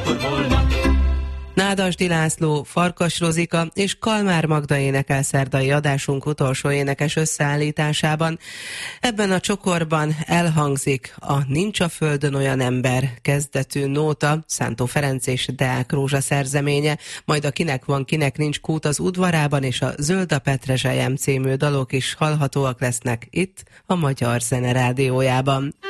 akkor holnap. Nádasdy László, Farkas Rozika és Kalmár Magda énekel szerdai adásunk utolsó énekes összeállításában. Ebben a csokorban elhangzik a Nincs a földön olyan ember kezdetű nóta, Szántó Ferenc és Deák Rózsa szerzeménye, majd a Kinek van, kinek nincs kút az udvarában és a Zöld a Petrezselyem című dalok is hallhatóak lesznek itt a Magyar Zene Rádiójában.